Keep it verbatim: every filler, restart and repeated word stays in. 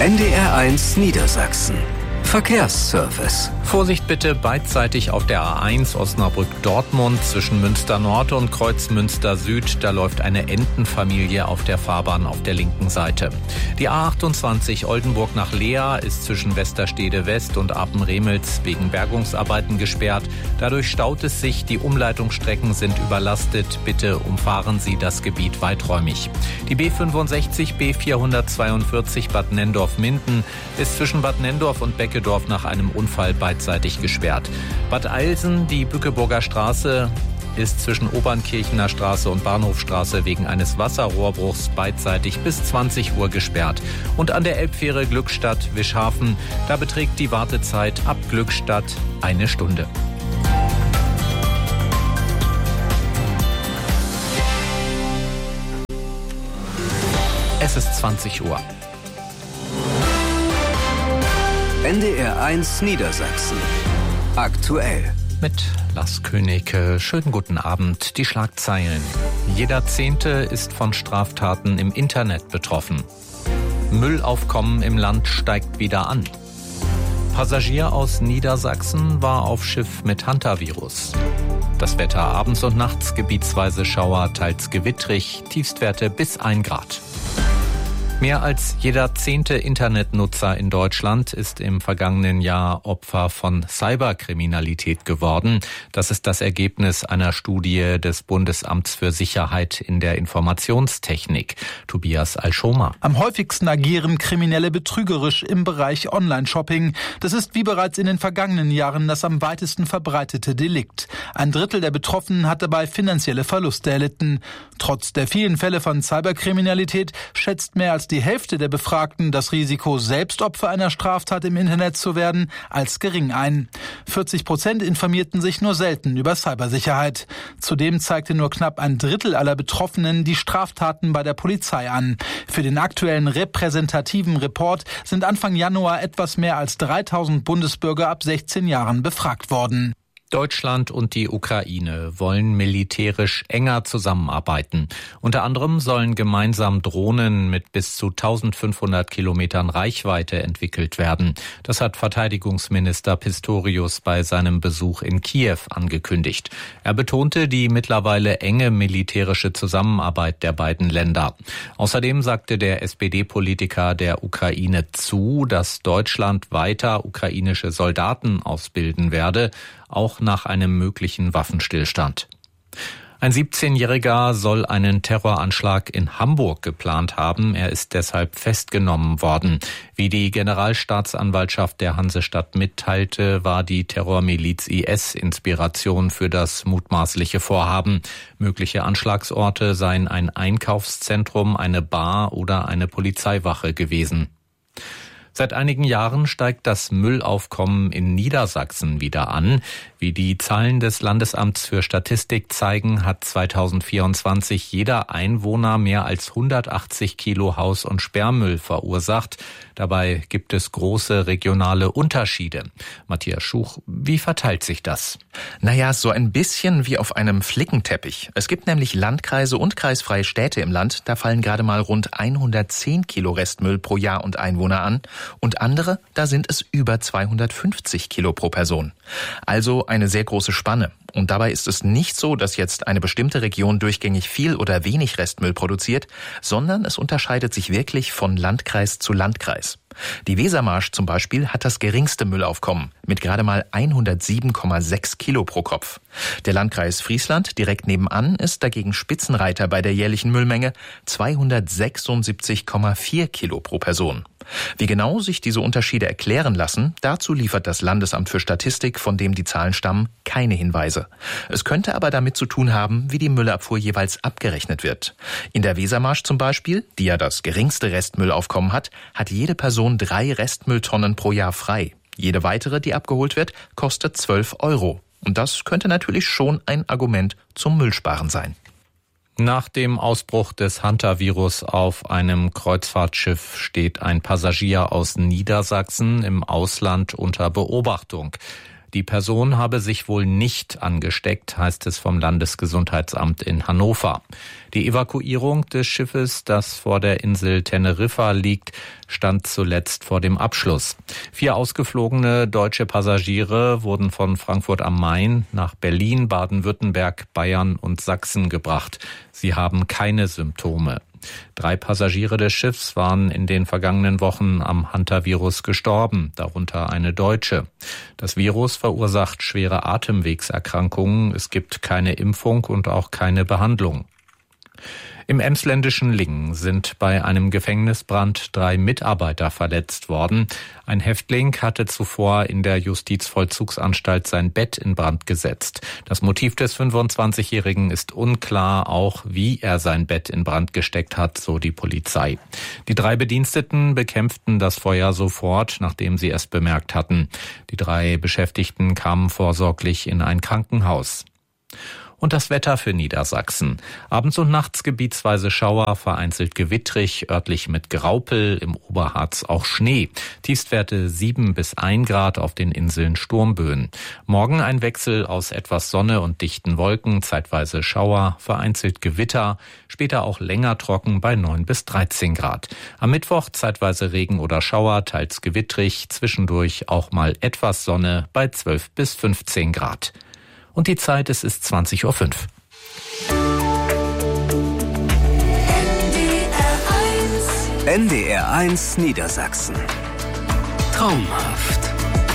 N D R eins Niedersachsen. Verkehrsservice. Vorsicht bitte beidseitig auf der A eins Osnabrück-Dortmund zwischen Münster Nord und Kreuz Münster Süd. Da läuft eine Entenfamilie auf der Fahrbahn auf der linken Seite. Die A achtundzwanzig Oldenburg nach Leer ist zwischen Westerstede West und Apen-Remelz wegen Bergungsarbeiten gesperrt. Dadurch staut es sich, die Umleitungsstrecken sind überlastet. Bitte umfahren Sie das Gebiet weiträumig. Die B fünfundsechzig B vierhundertzweiundvierzig Bad Nendorf-Minden ist zwischen Bad Nendorf und Becke Dorf nach einem Unfall beidseitig gesperrt. Bad Eilsen, die Bückeburger Straße, ist zwischen Obernkirchener Straße und Bahnhofstraße wegen eines Wasserrohrbruchs beidseitig bis zwanzig Uhr gesperrt. Und an der Elbfähre Glückstadt-Wischhafen, da beträgt die Wartezeit ab Glückstadt eine Stunde. Es ist zwanzig Uhr. N D R eins Niedersachsen. Aktuell. Mit Lars Königke. Schönen guten Abend. Die Schlagzeilen. Jeder Zehnte ist von Straftaten im Internet betroffen. Müllaufkommen im Land steigt wieder an. Passagier aus Niedersachsen war auf Schiff mit Hantavirus. Das Wetter abends und nachts gebietsweise Schauer, teils gewittrig, Tiefstwerte bis ein Grad. Mehr als jeder zehnte Internetnutzer in Deutschland ist im vergangenen Jahr Opfer von Cyberkriminalität geworden. Das ist das Ergebnis einer Studie des Bundesamts für Sicherheit in der Informationstechnik. Tobias Alschoma. Am häufigsten agieren Kriminelle betrügerisch im Bereich Online-Shopping. Das ist wie bereits in den vergangenen Jahren das am weitesten verbreitete Delikt. Ein Drittel der Betroffenen hat dabei finanzielle Verluste erlitten. Trotz der vielen Fälle von Cyberkriminalität schätzt mehr als die Hälfte der Befragten das Risiko, selbst Opfer einer Straftat im Internet zu werden, als gering ein. vierzig Prozent informierten sich nur selten über Cybersicherheit. Zudem zeigte nur knapp ein Drittel aller Betroffenen die Straftaten bei der Polizei an. Für den aktuellen repräsentativen Report sind Anfang Januar etwas mehr als dreitausend Bundesbürger ab sechzehn Jahren befragt worden. Deutschland und die Ukraine wollen militärisch enger zusammenarbeiten. Unter anderem sollen gemeinsam Drohnen mit bis zu eintausendfünfhundert Kilometern Reichweite entwickelt werden. Das hat Verteidigungsminister Pistorius bei seinem Besuch in Kiew angekündigt. Er betonte die mittlerweile enge militärische Zusammenarbeit der beiden Länder. Außerdem sagte der S P D-Politiker der Ukraine zu, dass Deutschland weiter ukrainische Soldaten ausbilden werde, auch nach einem möglichen Waffenstillstand. Ein siebzehnjähriger soll einen Terroranschlag in Hamburg geplant haben. Er ist deshalb festgenommen worden. Wie die Generalstaatsanwaltschaft der Hansestadt mitteilte, war die Terrormiliz I S Inspiration für das mutmaßliche Vorhaben. Mögliche Anschlagsorte seien ein Einkaufszentrum, eine Bar oder eine Polizeiwache gewesen. Seit einigen Jahren steigt das Müllaufkommen in Niedersachsen wieder an. Wie die Zahlen des Landesamts für Statistik zeigen, hat zweitausendvierundzwanzig jeder Einwohner mehr als hundertachtzig Kilo Haus- und Sperrmüll verursacht. Dabei gibt es große regionale Unterschiede. Matthias Schuch, wie verteilt sich das? Naja, so ein bisschen wie auf einem Flickenteppich. Es gibt nämlich Landkreise und kreisfreie Städte im Land, da fallen gerade mal rund hundertzehn Kilo Restmüll pro Jahr und Einwohner an. Und andere, da sind es über zweihundertfünfzig Kilo pro Person. Also eine sehr große Spanne. Und dabei ist es nicht so, dass jetzt eine bestimmte Region durchgängig viel oder wenig Restmüll produziert, sondern es unterscheidet sich wirklich von Landkreis zu Landkreis. Die Wesermarsch zum Beispiel hat das geringste Müllaufkommen mit gerade mal hundertsieben Komma sechs Kilo pro Kopf. Der Landkreis Friesland direkt nebenan ist dagegen Spitzenreiter bei der jährlichen Müllmenge, zweihundertsechsundsiebzig Komma vier Kilo pro Person. Wie genau sich diese Unterschiede erklären lassen, dazu liefert das Landesamt für Statistik, von dem die Zahlen stammen, keine Hinweise. Es könnte aber damit zu tun haben, wie die Müllabfuhr jeweils abgerechnet wird. In der Wesermarsch zum Beispiel, die ja das geringste Restmüllaufkommen hat, hat jede Person drei Restmülltonnen pro Jahr frei. Jede weitere, die abgeholt wird, kostet zwölf Euro. Und das könnte natürlich schon ein Argument zum Müllsparen sein. Nach dem Ausbruch des Hantavirus auf einem Kreuzfahrtschiff steht ein Passagier aus Niedersachsen im Ausland unter Beobachtung. Die Person habe sich wohl nicht angesteckt, heißt es vom Landesgesundheitsamt in Hannover. Die Evakuierung des Schiffes, das vor der Insel Teneriffa liegt, stand zuletzt vor dem Abschluss. Vier ausgeflogene deutsche Passagiere wurden von Frankfurt am Main nach Berlin, Baden-Württemberg, Bayern und Sachsen gebracht. Sie haben keine Symptome. Drei Passagiere des Schiffs waren in den vergangenen Wochen am Hantavirus gestorben, darunter eine Deutsche. Das Virus verursacht schwere Atemwegserkrankungen. Es gibt keine Impfung und auch keine Behandlung. Im emsländischen Lingen sind bei einem Gefängnisbrand drei Mitarbeiter verletzt worden. Ein Häftling hatte zuvor in der Justizvollzugsanstalt sein Bett in Brand gesetzt. Das Motiv des fünfundzwanzigjährigen ist unklar, auch wie er sein Bett in Brand gesteckt hat, so die Polizei. Die drei Bediensteten bekämpften das Feuer sofort, nachdem sie es bemerkt hatten. Die drei Beschäftigten kamen vorsorglich in ein Krankenhaus. Und das Wetter für Niedersachsen. Abends und nachts gebietsweise Schauer, vereinzelt gewittrig, örtlich mit Graupel, im Oberharz auch Schnee. Tiefstwerte sieben bis ein Grad, auf den Inseln Sturmböen. Morgen ein Wechsel aus etwas Sonne und dichten Wolken, zeitweise Schauer, vereinzelt Gewitter, später auch länger trocken bei neun bis dreizehn Grad. Am Mittwoch zeitweise Regen oder Schauer, teils gewittrig, zwischendurch auch mal etwas Sonne bei zwölf bis fünfzehn Grad. Und die Zeit, es ist zwanzig Uhr fünf. N D R eins Niedersachsen. Traumhaft.